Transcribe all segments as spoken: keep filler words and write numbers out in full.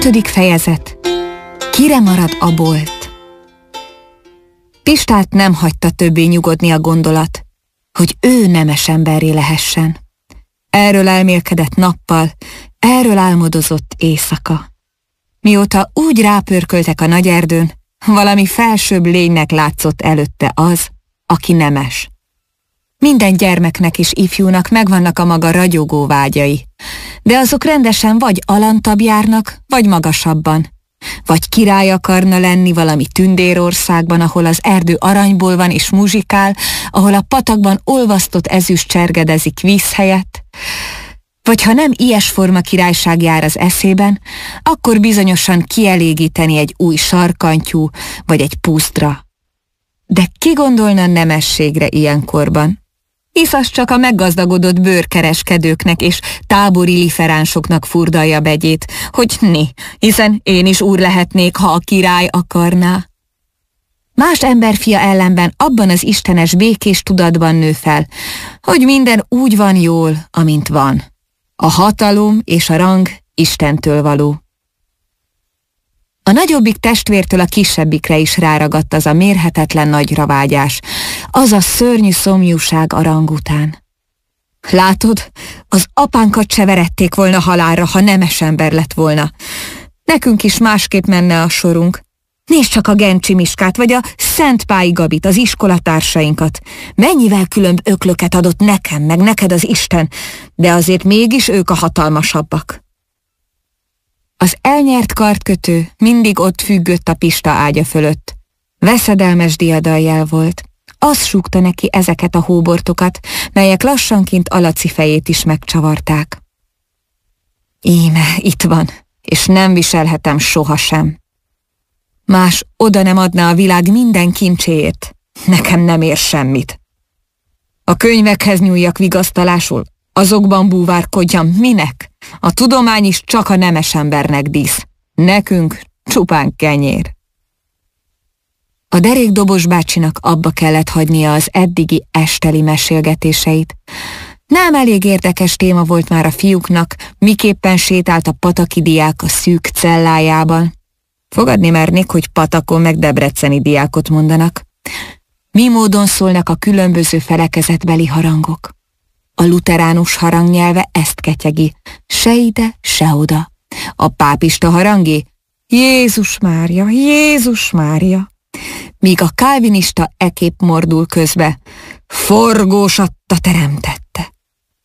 Ötödik fejezet. Kire marad a bolt? Pistát nem hagyta többé nyugodni a gondolat, hogy ő nemes emberré lehessen. Erről elmélkedett nappal, erről álmodozott éjszaka. Mióta úgy rápörköltek a nagy erdőn, valami felsőbb lénynek látszott előtte az, aki nemes. Minden gyermeknek és ifjúnak megvannak a maga ragyogó vágyai, de azok rendesen vagy alantabb járnak, vagy magasabban. Vagy király akarna lenni valami tündérországban, ahol az erdő aranyból van és muzsikál, ahol a patakban olvasztott ezüst csergedezik víz helyett. Vagy ha nem ilyesforma királyság jár az eszében, akkor bizonyosan kielégíteni egy új sarkantyú, vagy egy pusztra. De ki gondolna nemességre ilyenkorban? Hisz az csak a meggazdagodott bőrkereskedőknek és tábori liferánsoknak furdalja begyét, hogy né, hiszen én is úr lehetnék, ha a király akarná. Más emberfia ellenben abban az istenes békés tudatban nő fel, hogy minden úgy van jól, amint van. A hatalom és a rang Istentől való. A nagyobbik testvértől a kisebbikre is ráragadt az a mérhetetlen nagyra vágyás, az a szörnyű szomjúság a rang után. Látod, az apánkat se verették volna halálra, ha nemes ember lett volna. Nekünk is másképp menne a sorunk. Nézd csak a Gencsi Miskát, vagy a Szentpályi Gabit, az iskolatársainkat. Mennyivel különb öklöket adott nekem, meg neked az Isten, de azért mégis ők a hatalmasabbak. Az elnyert kardkötő mindig ott függött a Pista ágya fölött. Veszedelmes diadaljel volt. Az súgta neki ezeket a hóbortokat, melyek lassanként Alaci fejét is megcsavarták. Íme, itt van, és nem viselhetem sohasem. Más oda nem adná a világ minden kincséért, nekem nem ér semmit. A könyvekhez nyúljak vigasztalásul, azokban búvárkodjam, minek? A tudomány is csak a nemes embernek dísz. Nekünk csupán kenyér. A derékdobos bácsinak abba kellett hagynia az eddigi esteli mesélgetéseit. Nem elég érdekes téma volt már a fiúknak, miképpen sétált a pataki diák a szűk cellájában. Fogadni mernék, hogy patakon meg debreceni diákot mondanak. Mi módon szólnak a különböző felekezetbeli harangok? A luteránus harangnyelve ezt ketyegi, se ide, se oda. A pápista harangé? Jézus Mária, Jézus Mária! Míg a kálvinista ekép mordul közbe, forgós adta teremtette.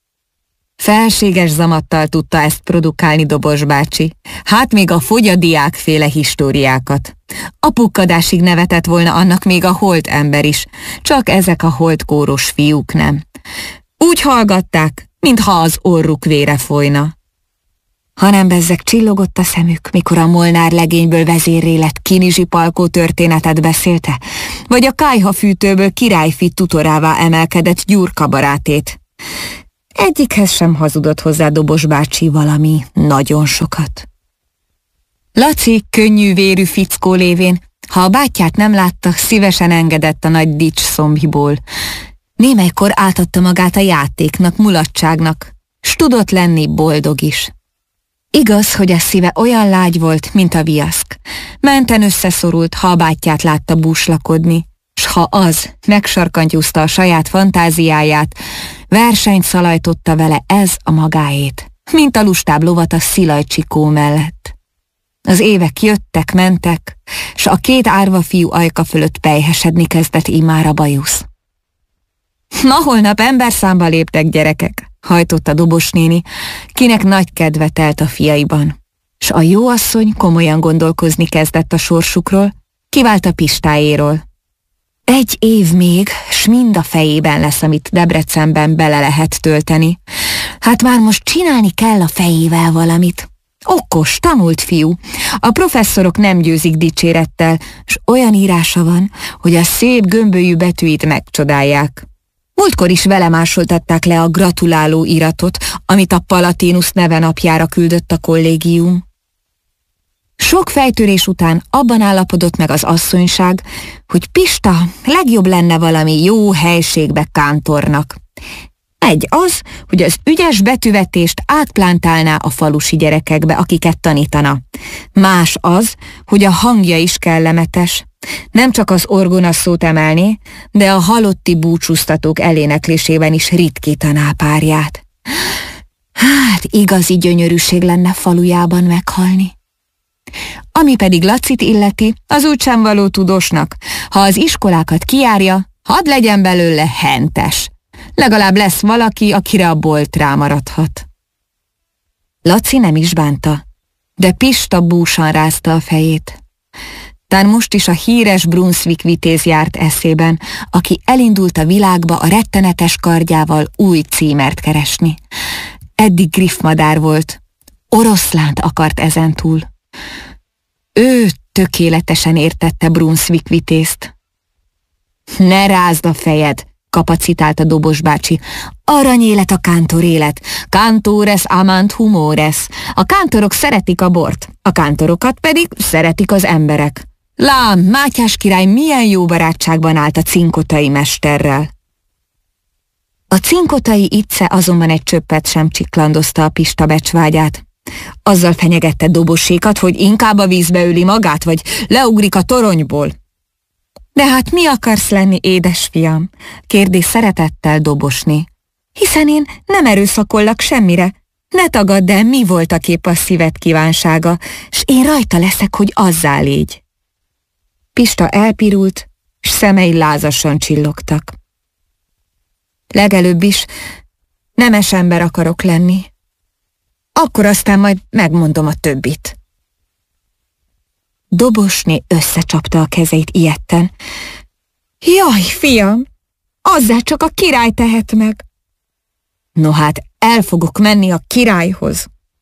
Felséges zamattal tudta ezt produkálni Dobos bácsi, hát még a fogyadiákféle históriákat. A pukkadásig nevetett volna annak még a holt ember is, csak ezek a holtkóros fiúk nem. Úgy hallgatták, mintha az orruk vére folyna. Hanem bezzeg csillogott a szemük, mikor a Molnár legényből vezérré lett Kinizsi Palkó történetet beszélte, vagy a kályhafűtőből királyfi tutorává emelkedett Gyurka barátét. Egyikhez sem hazudott hozzá Dobos bácsi valami nagyon sokat. Laci könnyű vérű fickó lévén, ha a bátyját nem látta, szívesen engedett a nagy dics szombhiból. Némelykor átadta magát a játéknak, mulatságnak, s tudott lenni boldog is. Igaz, hogy a szíve olyan lágy volt, mint a viaszk. Menten összeszorult, ha a bátyját látta búslakodni, s ha az megsarkantyúzta a saját fantáziáját, versenyt szalajtotta vele ez a magáét, mint a lustább lovat a Szilajcsikó mellett. Az évek jöttek, mentek, s a két árva fiú ajka fölött pelyhesedni kezdett immár a bajusz. Na, holnap emberszámba léptek, gyerekek, hajtotta Dobos néni, kinek nagy kedve telt a fiaiban. S a jóasszony komolyan gondolkozni kezdett a sorsukról, kivált a Pistáéról. Egy év még, s mind a fejében lesz, amit Debrecenben bele lehet tölteni. Hát már most csinálni kell a fejével valamit. Okos, tanult fiú. A professzorok nem győzik dicsérettel, s olyan írása van, hogy a szép gömbölyű betűit megcsodálják. Múltkor is vele másoltatták le a gratuláló iratot, amit a Palatinus neve napjára küldött a kollégium. Sok fejtörés után abban állapodott meg az asszonyság, hogy Pista legjobb lenne valami jó helységbe kántornak. Egy az, hogy az ügyes betűvetést átplántálná a falusi gyerekekbe, akiket tanítana. Más az, hogy a hangja is kellemetes. Nem csak az orgonasszót emelni, de a halotti búcsúztatók eléneklésében is ritkítaná párját. Hát igazi gyönyörűség lenne falujában meghalni. Ami pedig Lacit illeti, az úgysem való tudósnak. Ha az iskolákat kijárja, hadd legyen belőle hentes. Legalább lesz valaki, akire a bolt rámaradhat. Laci nem is bánta, de Pista búsan rázta a fejét. Tán most is a híres Brunswick vitéz járt eszében, aki elindult a világba a rettenetes kardjával új címert keresni. Eddig griffmadár volt, oroszlánt akart ezentúl. Ő tökéletesen értette Brunswick vitézt. Ne rázd a fejed, kapacitált a Dobos bácsi. Aranyélet a kántor élet. Cantores amant humores. A kántorok szeretik a bort, akántorokat pedig szeretik az emberek. Lám, Mátyás király milyen jó barátságban állt a cinkotai mesterrel. A cinkotai Itze azonban egy csöppet sem csiklandozta a Pista becsvágyát. Azzal fenyegette Dobosékat, hogy inkább a vízbe öli magát, vagy leugrik a toronyból. De hát mi akarsz lenni, édesfiam? Kérdés szeretettel Dobosné. Hiszen én nem erőszakollak semmire. Ne tagadd el, mi voltaképp a szíved kívánsága, s én rajta leszek, hogy azzá légy. Pista elpirult, s szemei lázasan csillogtak. Legelőbb is nemes ember akarok lenni. Akkor aztán majd megmondom a többit. Dobosné összecsapta a kezeit ijedten. Jaj, fiam, azzal csak a király tehet meg. No hát, el fogok menni a királyhoz.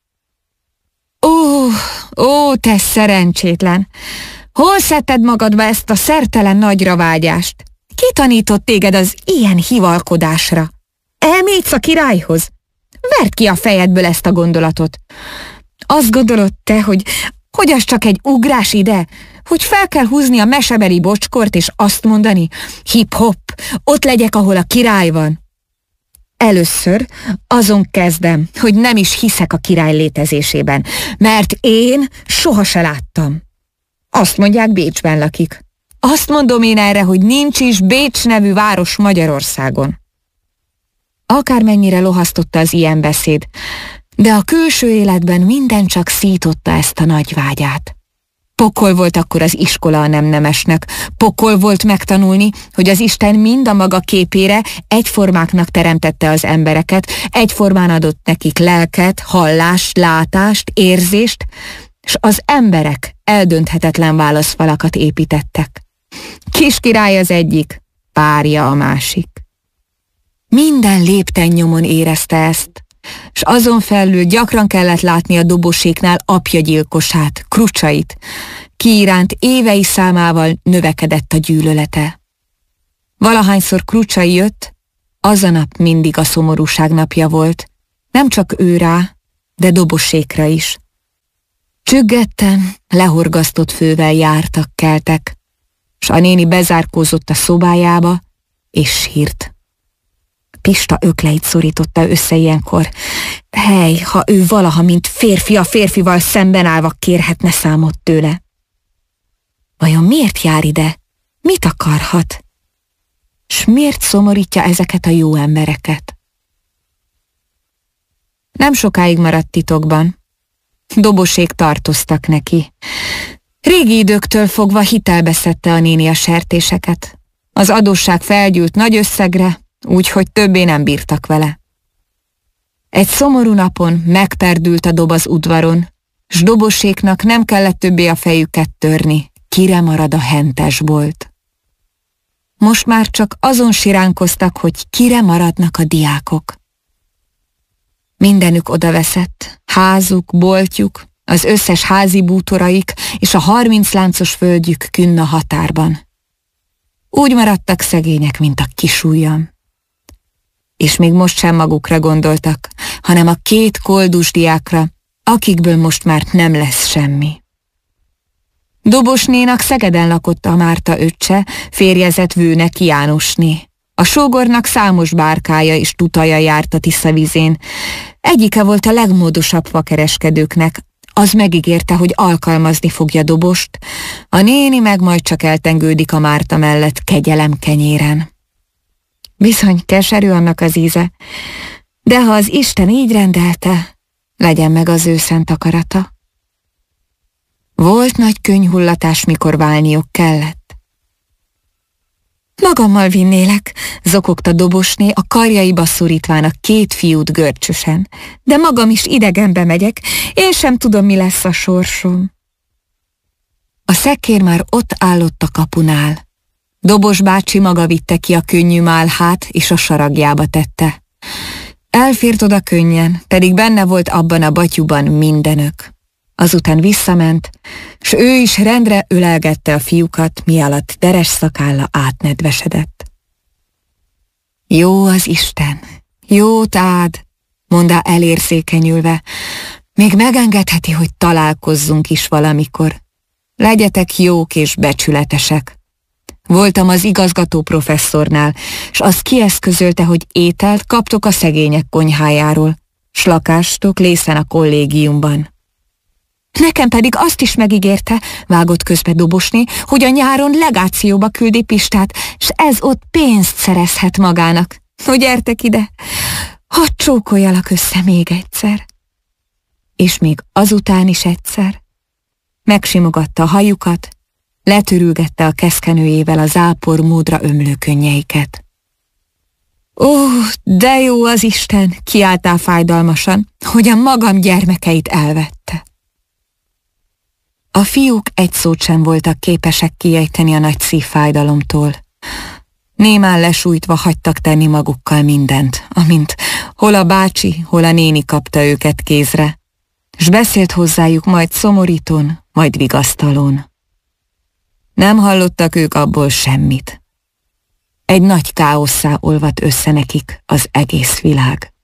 Ó, ó, te szerencsétlen! Hol szedted magadba ezt a szertelen nagyra vágyást? Ki tanított téged az ilyen hivalkodásra? Elmész a királyhoz? Verd ki a fejedből ezt a gondolatot. Azt gondolod te, hogy, hogy az csak egy ugrás ide? Hogy fel kell húzni a mesebeli bocskort és azt mondani, hip-hop, ott legyek, ahol a király van? Először azon kezdem, hogy nem is hiszek a király létezésében, mert én soha se láttam. Azt mondják, Bécsben lakik. Azt mondom én erre, hogy nincs is Bécs nevű város Magyarországon. Akármennyire lohasztotta az ilyen beszéd, de a külső életben minden csak szította ezt a nagy vágyát. Pokol volt akkor az iskola a nemnemesnek, pokol volt megtanulni, hogy az Isten mind a maga képére egyformáknak teremtette az embereket, egyformán adott nekik lelket, hallást, látást, érzést, s az emberek eldönthetetlen válaszfalakat építettek. Kiskirály az egyik, párja a másik. Minden lépten nyomon érezte ezt, s azon felül gyakran kellett látni a Doboséknál apjagyilkosát, Krucsait, ki iránt évei számával növekedett a gyűlölete. Valahányszor Krucsai jött, az a nap mindig a szomorúság napja volt, nem csak ő rá, de Dobosékra is. Csüggetten, lehorgasztott fővel jártak, keltek, s a néni bezárkózott a szobájába, és sírt. Pista ökleit szorította össze ilyenkor. Hely, ha ő valaha, mint férfi a férfival szemben állva kérhetne számot tőle. Vajon miért jár ide? Mit akarhat? S miért szomorítja ezeket a jó embereket? Nem sokáig maradt titokban. Dobosék tartoztak neki. Régi időktől fogva hitelbe szedte a néni a sertéseket. Az adósság felgyűlt nagy összegre, úgyhogy többé nem bírtak vele. Egy szomorú napon megperdült a dob az udvaron, s Doboséknak nem kellett többé a fejüket törni, kire marad a hentesbolt. Most már csak azon siránkoztak, hogy kire maradnak a diákok. Mindenük odaveszett, házuk, boltjuk, az összes házi bútoraik és a harminc láncos földjük künn a határban. Úgy maradtak szegények, mint a kisujjam. És még most sem magukra gondoltak, hanem a két koldus diákra, akikből most már nem lesz semmi. Dobosnénak Szegeden lakott a Márta öccse, férjezett Vőneki Jánosné. A sógornak számos bárkája és tutaja járt a Tisza vizén. Egyike volt a legmódosabb fakereskedőknek, Az megígérte, hogy alkalmazni fogja Dobost, a néni meg majd csak eltengődik a Márta mellett kegyelem kenyéren. Bizony keserű annak az íze, de ha az Isten így rendelte, legyen meg az ő szent akarata. Volt nagy könnyhullatás, mikor válniuk kellett. Magammal vinnélek, zokogta Dobosné, a karjaiba szorítván a két fiút görcsösen, de magam is idegenbe megyek, én sem tudom, mi lesz a sorsom. A szekér már ott állott a kapunál. Dobos bácsi maga vitte ki a könnyű málhát, és a saragjába tette. Elfért oda könnyen, pedig benne volt abban a batyuban mindenök. Azután visszament, s ő is rendre ölelgette a fiúkat, mi alatt deres szakálla átnedvesedett. Jó az Isten, jót áld, mondta elérzékenyülve, még megengedheti, hogy találkozzunk is valamikor. Legyetek jók és becsületesek. Voltam az igazgató professzornál, s az kieszközölte, hogy ételt kaptok a szegények konyhájáról, s lakástok lészen a kollégiumban. Nekem pedig azt is megígérte, vágott közbe Dobosné, hogy a nyáron legációba küldi Pistát, s ez ott pénzt szerezhet magának. No, gyertek ide, hadd csókoljalak össze még egyszer. És még azután is egyszer. Megsimogatta a hajukat, letörülgette a keszkenőjével a zápor módra ömlő könnyeiket. Ó, de jó az Isten, kiáltál fájdalmasan, hogy a magam gyermekeit elvette. A fiúk egy szót sem voltak képesek kiejteni a nagy szívfájdalomtól. Némán lesújtva hagytak tenni magukkal mindent, amint hol a bácsi, hol a néni kapta őket kézre, s beszélt hozzájuk majd szomorítón, majd vigasztalón. Nem hallottak ők abból semmit. Egy nagy káosszá olvadt össze nekik az egész világ.